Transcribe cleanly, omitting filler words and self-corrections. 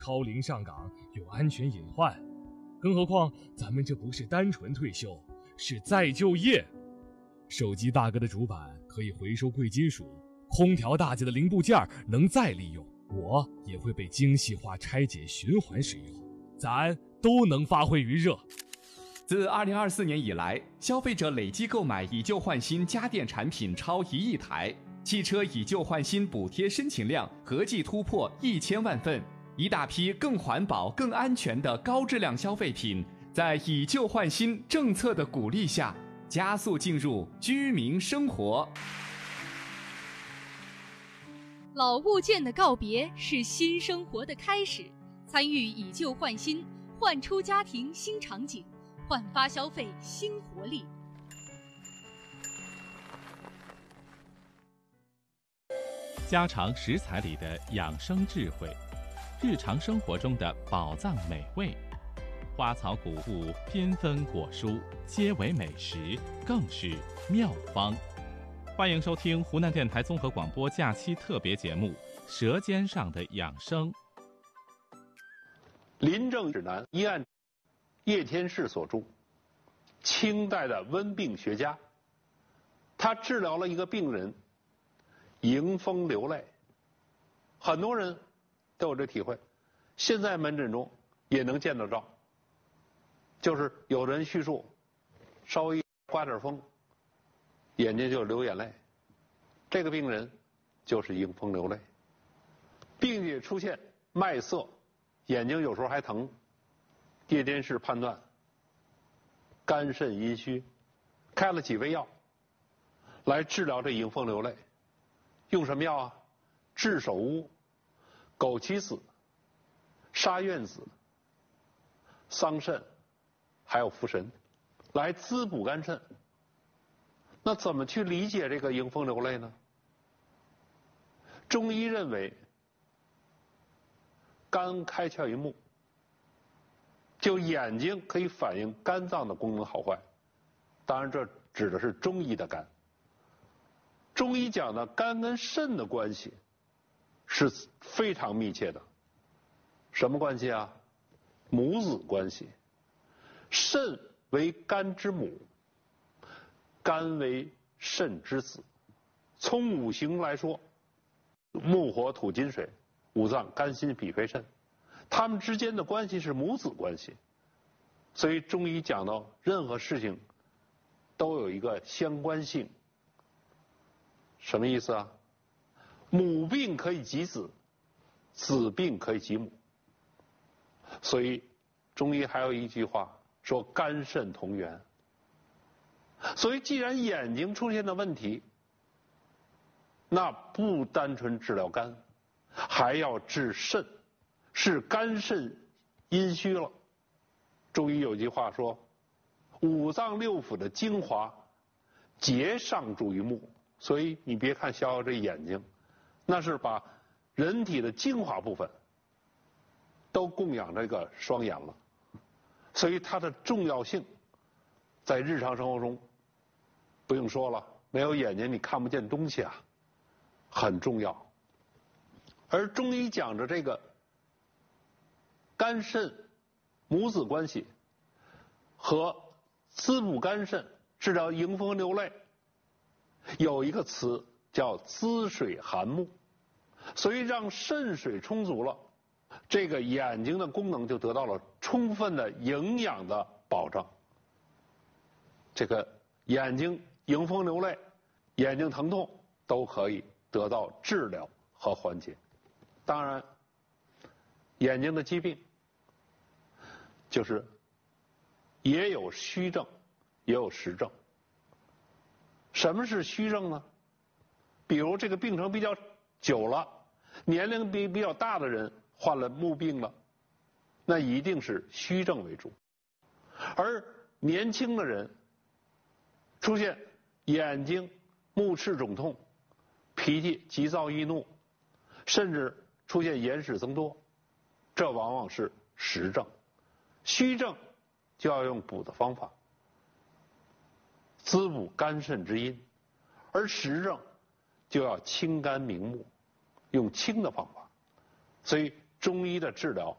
高龄上岗有安全隐患。更何况咱们这不是单纯退休，是再就业。手机大哥的主板可以回收贵金属，空调大姐的零部件能再利用，我也会被精细化拆解循环使用，咱都能发挥余热。 自2024年以来，消费者累计购买以旧换新家电产品超1亿台，汽车以旧换新补贴申请量合计突破1000万份，一大批更环保、更安全的高质量消费品，在以旧换新政策的鼓励下，加速进入居民生活。 老物件的告别是新生活的开始，参与以旧换新，焕出家庭新场景，焕发消费新活力。 家常食材里的养生智慧，日常生活中的宝藏美味，花草谷物、缤纷果蔬，皆为美食，更是妙方。欢迎收听湖南电台综合广播假期特别节目《舌尖上的养生》。 临症指南一按叶天士所著，清代的温病学家，他治疗了一个病人迎风流泪。很多人都有这体会，现在门诊中也能见得到，就是有人叙述稍微刮点风眼睛就流眼泪，这个病人就是迎风流泪，并且出现脉涩，眼睛有时候还疼。叶天士判断肝肾阴虚，开了几味药来治疗这迎风流泪。用什么药啊？炙首乌、枸杞子、沙苑子、桑葚，还有茯神，来滋补肝肾。那怎么去理解这个迎风流泪呢？中医认为，肝开窍于目，就眼睛可以反映肝脏的功能好坏。当然，这指的是中医的肝。中医讲的肝跟肾的关系是非常密切的。什么关系啊？母子关系。肾为肝之母，肝为肾之子。从五行来说，木火土金水，五脏肝心脾肺肾，它们之间的关系是母子关系。所以中医讲到任何事情都有一个相关性。什么意思啊？母病可以及子，子病可以及母。所以中医还有一句话说肝肾同源。所以既然眼睛出现的问题，那不单纯治疗肝，还要治肾，是肝肾阴虚了。中医有句话说，五脏六腑的精华皆上注于目。所以你别看小小这眼睛，那是把人体的精华部分都供养这个双眼了。所以它的重要性在日常生活中不用说了，没有眼睛你看不见东西啊，很重要。而中医讲着这个肝肾母子关系和滋补肝肾、治疗迎风流泪，有一个词叫滋水涵目。所以让肾水充足了，这个眼睛的功能就得到了充分的营养的保障。这个眼睛迎风流泪、眼睛疼痛都可以得到治疗和缓解。当然，眼睛的疾病就是也有虚症，也有实症。什么是虚症呢？比如这个病程比较久了，年龄比较大的人患了目病了，那一定是虚症为主。而年轻的人出现眼睛目赤肿痛、脾气急躁易怒，甚至出现眼屎增多，这往往是实症。虚症就要用补的方法滋补肝肾之阴，而实症就要清肝明目，用清的方法。所以中医的治疗